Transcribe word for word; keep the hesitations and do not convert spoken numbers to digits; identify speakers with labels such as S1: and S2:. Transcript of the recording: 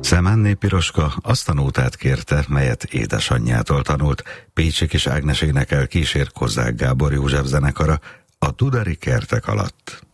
S1: Szemánné Piroska azt a nótát kérte, melyet édesanyjától tanult. Pécsi Kis Ágnes énekel kísér Kozzák Gábor József zenekara a Tudari kertek alatt.